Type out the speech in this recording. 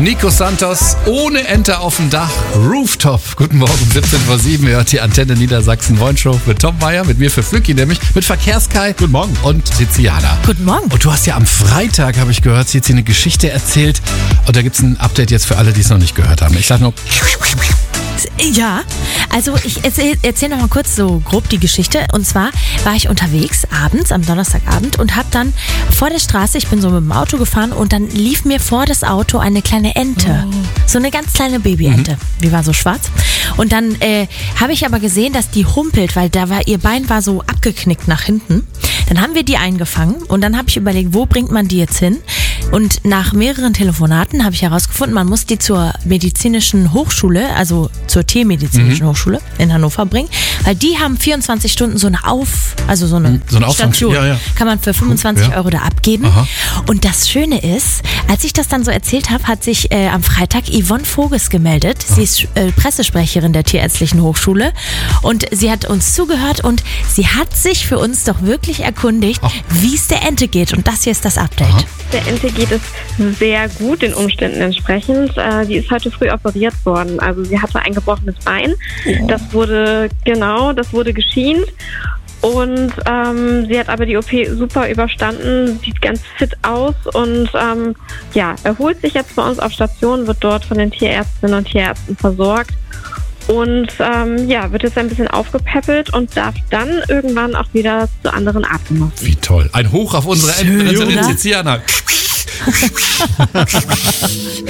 Nico Santos, ohne Ente auf dem Dach, Rooftop. Guten Morgen, 17:07 Ihr hört die Antenne Niedersachsen Morgenshow mit Tom Meyer, mit mir für Flücki, nämlich mit Verkehrskai. Guten Morgen. Und Tiziana. Guten Morgen. Und du hast ja am Freitag, habe ich gehört, Tizi, eine Geschichte erzählt. Und da gibt es ein Update jetzt für alle, die es noch nicht gehört haben. Ich sag nur... Ja, also ich erzähl noch mal kurz so grob die Geschichte. Und zwar war ich unterwegs abends, am Donnerstagabend und habe dann vor der Straße, ich bin so mit dem Auto gefahren und dann lief mir vor das Auto eine kleine Ente. So eine ganz kleine Babyente. Die war so schwarz. Und dann habe ich aber gesehen, dass die humpelt, weil ihr Bein war so abgeknickt nach hinten. Dann haben wir die eingefangen und dann habe ich überlegt, wo bringt man die jetzt hin? Und nach mehreren Telefonaten habe ich herausgefunden, man muss die zur medizinischen Hochschule, also zur Tiermedizinischen Hochschule in Hannover bringen, weil die haben 24 Stunden so eine Station. Ja. Kann man für 25 Ja. Euro da abgeben. Aha. Und das Schöne ist, als ich das dann so erzählt habe, hat sich am Freitag Yvonne Voges gemeldet. Sie ist Pressesprecherin der Tierärztlichen Hochschule und sie hat uns zugehört und sie hat sich für uns doch wirklich erkundigt, wie es der Ente geht. Und das hier ist das Update. Aha. Der Ente geht es sehr gut, den Umständen entsprechend. Die ist heute früh operiert worden. Also sie hatte ein gebrochenes Bein. Das wurde geschient. Und sie hat aber die OP super überstanden, sieht ganz fit aus und erholt sich jetzt bei uns auf Station, wird dort von den Tierärztinnen und Tierärzten versorgt. Und wird jetzt ein bisschen aufgepäppelt und darf dann irgendwann auch wieder zu anderen Artgenossen. Wie toll. Ein Hoch auf unsere Schön, Ente, oder? Tiziana.